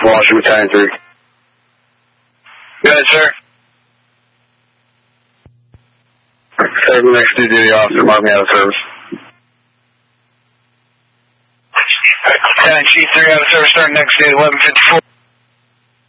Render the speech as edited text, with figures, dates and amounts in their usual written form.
Washington Battalion 3. Go ahead, sir. 7 next duty officer, mark me out of service. Battalion Chief 3 out of service, starting next day, 11:54.